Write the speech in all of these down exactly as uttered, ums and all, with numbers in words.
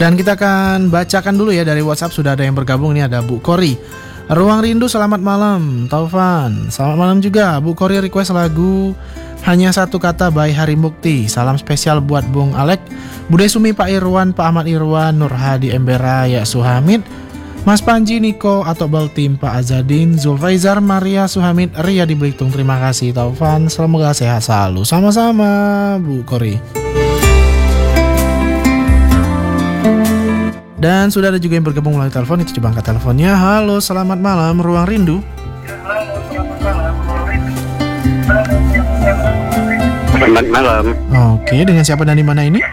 Dan kita akan bacakan dulu ya dari WhatsApp, sudah ada yang bergabung. Ini ada Bu Kori. Ruang Rindu, selamat malam Taufan. Selamat malam juga. Bu Kori request lagu Hanya Satu Kata by Hari Mukti. Salam spesial buat Bung Alek, Bude Sumi, Pak Irwan, Pak Ahmad Irwan, Nur Hadi Embera, Ya Suhamid, Mas Panji, Niko, atau Baltim, Pak Azadin, Zulfaizar, Maria, Suhamid, Ria di Belitung. Terima kasih Taufan, semoga sehat selalu. Sama-sama Bu Kori. Dan sudah ada juga yang bergabung melalui telepon. Itu coba angkat teleponnya. Halo, selamat malam Ruang Rindu. Halo, selamat malam Ruang Rindu. Selamat malam. Oke, dengan siapa dan di mana ini?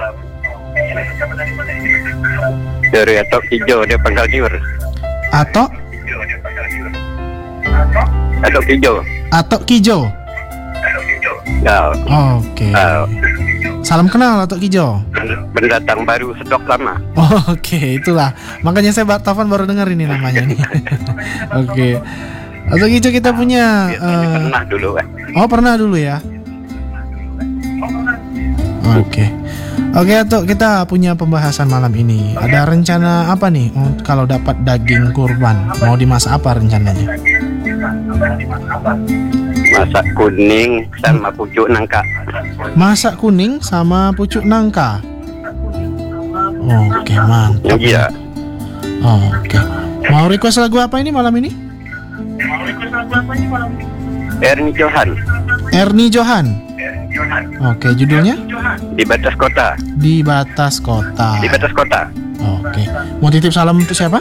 Dari Atok Hijau, dia pangkal Jiwer. Atok? Atok Hijau. Atok Kijo. Ya. Oke. Uh, Salam kenal Atok Kijo. Pendatang baru stok lama. Oh, Oke, itulah. Makanya saya telepon baru dengar ini namanya nih. Oke. Atok Kijo kita punya. Uh... Pernah dulu kan. Oh pernah dulu ya. Oke. Oke Atok, kita punya pembahasan malam ini. Ada rencana apa nih kalau dapat daging kurban? Mau dimasak apa rencananya? Masak kuning sama pucuk nangka. Masak kuning sama pucuk nangka. Oke, mantap. Iya. Oke. Mau request lagu apa ini malam ini? Ernie Johan. Ernie Johan. Oke, judulnya? Di Batas Kota. Di Batas Kota. Di Batas Kota. Oke. Mau titip salam untuk siapa?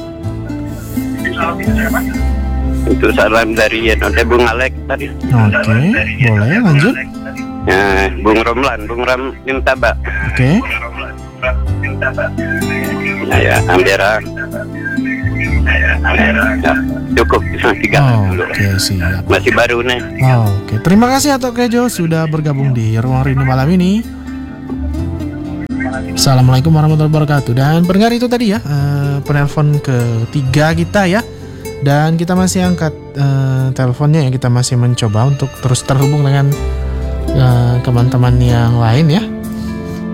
Untuk salam dari Nonde Bung Alek tadi. Oke, boleh lanjut. Nah, Bung Romlan, Bung Ram Mintaba. Oke. Nah, ya, Ambera. Ya, cukup tiga Oh, dulu. Oke, siap. Masih baru nih. Oh, Oke, terima kasih Atok Kejo sudah bergabung di Ruang Rindu malam ini. Assalamualaikum warahmatullahi wabarakatuh. Dan pendengar itu tadi ya uh, penelpon ketiga kita ya. Dan kita masih angkat uh, teleponnya ya. Kita masih mencoba untuk terus terhubung dengan uh, teman-teman yang lain ya.